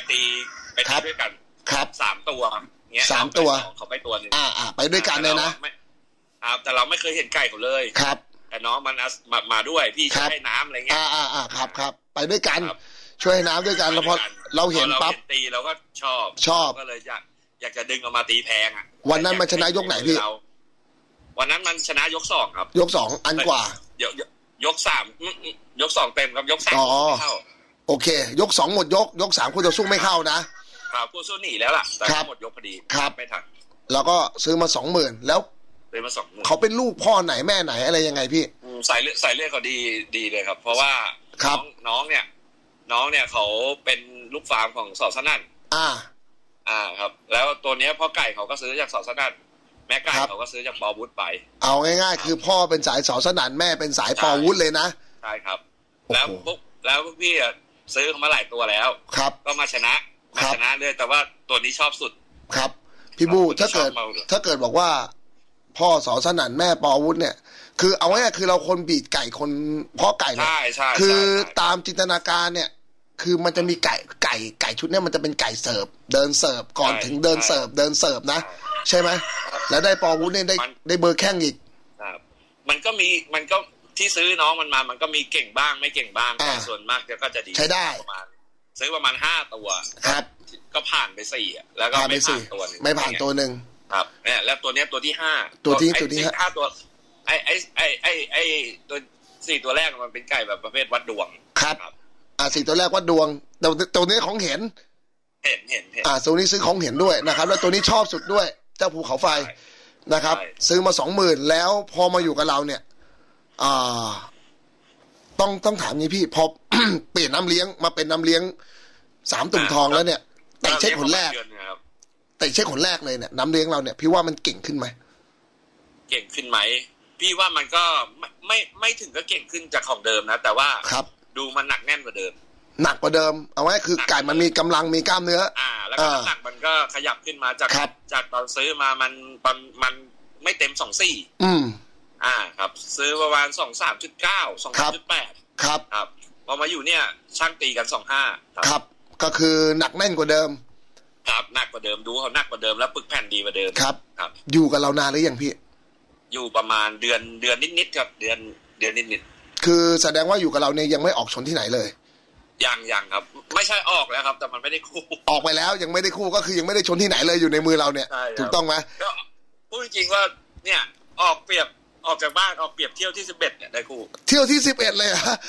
ตีด้วยกันครับ 3 ตัวเงี้ย 3 ตัวเขาไปตัวนึงไปด้วยกันเลยนะครับแต่เราไม่เคยเห็นไก่เขาเลยครับแต่น้องมันมาด้วยพี่ช่วยให้น้ำอะไรเงี้ยครับไปด้วยกันช่วยให้น้ำด้วยกันแล้วพอเราเห็นปั๊บตีเราก็ชอบก็เลยอยากจะดึงออกมาตีแพงอ่ะวันนั้นมันชนะยกไหนพี่วันนั้นมันชนะยก2ครับยก2อันกว่ายก3ยก2เต็มครับยก3ไม่เข้าโอเคยก2หมดยก3คู่ต่อสู้ไม่เข้านะครับคู่สู้หนีแล้วล่ะแต่หมดยกพอดีไม่ทันแล้วก็ซื้อมา 20,000 แล้วซื้อมา 20,000 เขาเป็นลูกพ่อไหนแม่ไหนอะไรยังไงพี่สายเลือดเขาดีเลยครับเพราะว่าน้องเนี่ยเขาเป็นลูกฟาร์มของสอสนั่นครับแล้วตัวเนี้ยพ่อไก่เขาก็ซื้อจากสอสนั่นแม่ไก่เขาก็ซื้อจากปอวุฒิไปเอาง่ายๆคือพ่อเป็นสายสอสนั่นแม่เป็นสายปอวุฒิเลยนะใช่ครับแล้วพี่ซื้อมาหลายตัวแล้วก็มาชนะเลยแต่ว่าตัวนี้ชอบสุดครับพี่บูถ้าเกิดบอกว่าพ่อสอสนั่นแม่ปอวุฒิเนี่ยคือเอาง่ายๆคือเราคนบีดไก่คนพ่อไก่เนี่ยคือตามจินตนาการเนี่ยคือมันจะมีไก่ชุดนี้มันจะเป็นไก่เสิร์ฟเดินเสิร์ฟก่อนถึงเดินเสิร์ฟนะใช่ไหมแล้วได้ปอวุฒิเนี่ยได้เบอร์แข้งอีกมันก็ที่ซื้อน้องมันก็มีเก่งบ้างไม่เก่งบ้างแต่ส่วนมากก็จะดีใช้ได้ซื้อประมาณ5 ตัวครับก็ผ่านไป4แล้วก็ไม่ผ่านตัวนึงไม่ผ่านตัวนึงครับเนี่ยแล้วตัวเนี้ยตัวที่5 ตัวที่ 5ตัวไอตัว4ตัวแรกมันเป็นไก่แบบประเภทวัดดวงครับ4ตัวแรกวัดดวงตัวนี้ของเห็นตัวนี้ซื้อของเห็นด้วยนะครับแล้วตัวนี้ชอบสุดด้วยเจ้าภูเขาไฟนะครับซื้อมา 20,000 แล้วพอมาอยู่กับเราเนี่ยต้องถามนี้พี่พอ เปลี่ยนน้ำเลี้ยงมาเป็นน้ำเลี้ยง3 ตุ่มทองแล้วเนี่ยแต่เช็คผลแรกเลยเนี่ยน้ำเลี้ยงเราเนี่ยพี่ว่ามันเก่งขึ้นไหมพี่ว่ามันก็ไม่ถึงก็เก่งขึ้นจากของเดิมนะแต่ว่าดูมันหนักแน่นกว่าเดิมเอาไว้คือไก่มันมีกำลังมีกล้ามเนื้อแล้วก็น้ำหนักมันก็ขยับขึ้นมาจากตอนซื้อมามันไม่เต็ม2.4ครับซื้อประมาณ23.9 23.8 ครับพอมาอยู่เนี่ยช่างตีกัน25 ครับก็คือหนักแน่นกว่าเดิมครับหนักกว่าเดิมดูเขาหนักกว่าเดิมแล้วปึกแผ่นดีกว่าเดิมครับอยู่กับเรานานหรือยังพี่อยู่ประมาณเดือนนิดๆครับเดือนนิดๆคือแสดงว่าอยู่กับเราเนี่ยยังไม่ออกชนที่ไหนเลยยังครับไม่ใช่ออกแล้วครับแต่มันไม่ได้คู่ออกไปแล้วยังไม่ได้คู่ก็คือยังไม่ได้ชนที่ไหนเลยอยู่ในมือเราเนี่ยถูกต้องไหมก็พูดจริงว่าเนี่ยออกจากบ้านออกเปรียบเที่ยวที่11เนี่ยได้คู่เที่ยวที่11เลยฮะ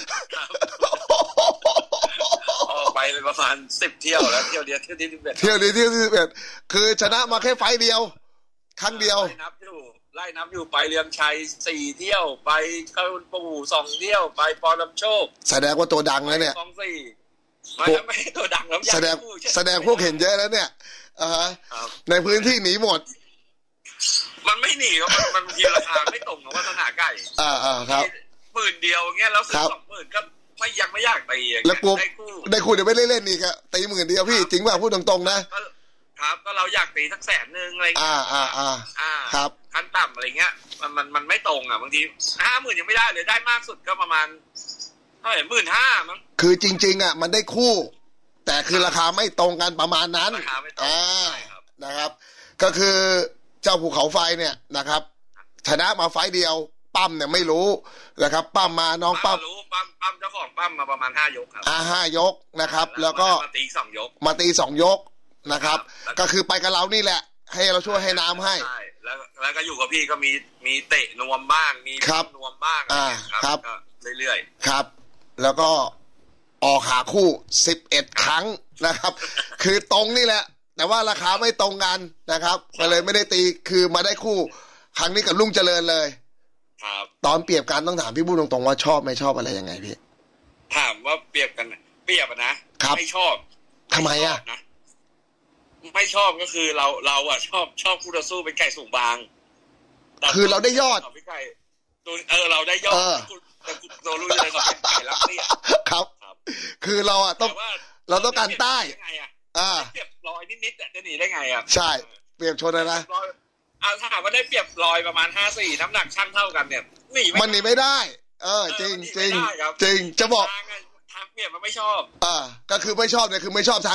ออกไปประมาณ10 เที่ยวแล้วเที่ยวที่11 เที่ยวที่11คือชนะมาแค่ไฟเดียวครั้งเดียวไล่นับอยู่ไปเรียงชัย4 เที่ยวไปเข้าปู่2 เที่ยวไปปอลำโชคแสดงว่าตัวดังแล้วเนี่ยไม่ตัวดังแล้วแสดงพวกเห็นเยอะแล้วเนี่ยในพื้นที่หนีหมดมันไม่หนีครับมันทีราคาไม่ตรงกับวัฒนาไก่ครับ 10,000เดียวเงี้ยแล้วซื้อ20,000ก็ยังไม่อยากตีแล้วได้คู่เดี๋ยวไม่เล่นอีกอะตี10,000เดียวพี่จริงป่ะพูดตรงๆนะครับก็เราอยากตีสัก100,000อะไรเงี้ยครับขั้นต่ำอะไรเงี้ยมันไม่ตรงอ่ะบางที50,000ยังไม่ได้เลยได้มากสุดก็ประมาณเท่าไหร่15,000มั้งคือจริงๆอ่ะมันได้คู่แต่คือราคาไม่ตรงกันประมาณนั้นนะครับก็คือเจ้าภูเขาไฟเนี่ยนะครับชนะมาไฟเดียวปั้มเนี่ยไม่รู้นะครับปั้มมาน้องปั้มเจ้าของปั้มมาประมาณ5 ยกครับ 5 ยกนะครับแล้วก็มาตี2 ยกนะครับก็คือไปกับเรานี่แหละให้เราช่วยให้น้ำให้แล้วก็อยู่กับพี่ก็มีเตะนวมบ้างมีนวมบ้างครับเรื่อยๆครับแล้วก็ออกหาคู่11 ครั้งนะครับคือตรงนี่แหละแต่ว่าราคาไม่ตรงกันนะครับก็เลยไม่ได้ตีคือมาได้คู่ครั้งนี้กับลุงเจริญเลยครับตอนเปรียบกันต้องถามพี่บูตรงๆว่าชอบไม่ชอบอะไรยังไงพี่ถามว่าเปรียบกันนะไม่ชอบทำไมอ่ะไม่ชอบก็คือเราอ่ะชอบคู่ต่อสู้เป็นไก่สูงบางคือเราได้ยอดไก่เราได้ยอดแต่ตัวรู้เลยเขาเป็นไก่ลักเนี่ยครับคือเราอ่ะเราต้องการใต้เปรียบลอยนิดๆจะหนีได้ไงอ่ะใช่เปรียบชนนะถ้าถามว่าได้เปรียบลอยประมาณ54น้ำหนักช่างเท่ากันเนี่ยมันหนีไม่ได้จริงจะบอกทางเปรียบมันไม่ชอบก็คือไม่ชอบเนี่ยคือไม่ชอบ